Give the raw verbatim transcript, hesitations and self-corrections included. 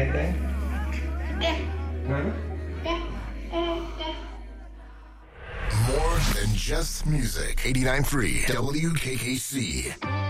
anything? Huh? More than just music. eighty-nine point three W K K C.